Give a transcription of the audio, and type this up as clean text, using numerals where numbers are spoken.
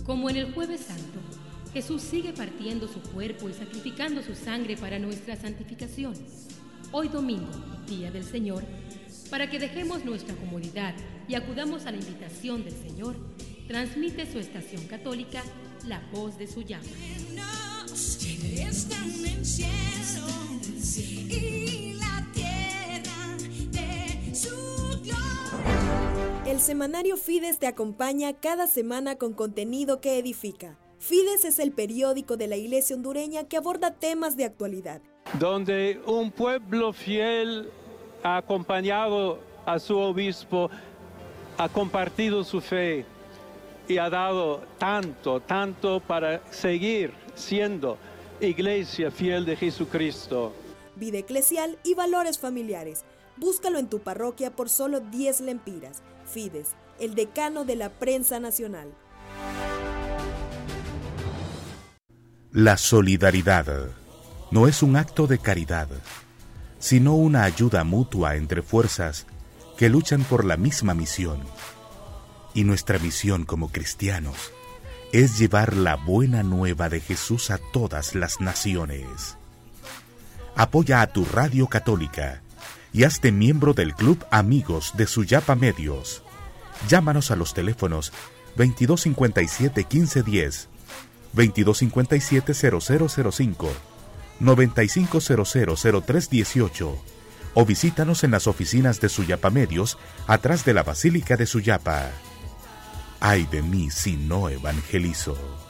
Como en el Jueves Santo, Jesús sigue partiendo su cuerpo y sacrificando su sangre para nuestra santificación. Hoy domingo, Día del Señor, para que dejemos nuestra comodidad y acudamos a la invitación del Señor, transmite su estación católica La Voz de su Llama. Están en cielo y la tierra de su gloria. El semanario Fides te acompaña cada semana con contenido que edifica. Fides es el periódico de la Iglesia hondureña que aborda temas de actualidad. Donde un pueblo fiel ha acompañado a su obispo, ha compartido su fe y ha dado tanto para seguir siendo Iglesia fiel de Jesucristo. Vida eclesial y valores familiares. Búscalo en tu parroquia por solo 10 lempiras. Fides, el decano de la prensa nacional. La solidaridad no es un acto de caridad, sino una ayuda mutua entre fuerzas que luchan por la misma misión. Y nuestra misión como cristianos es llevar la buena nueva de Jesús a todas las naciones. Apoya a tu radio católica y hazte miembro del Club Amigos de Suyapa Medios. Llámanos a los teléfonos 2257-1510, 2257-0005, 9500-0318 o visítanos en las oficinas de Suyapa Medios atrás de la Basílica de Suyapa. Ay de mí si no evangelizo.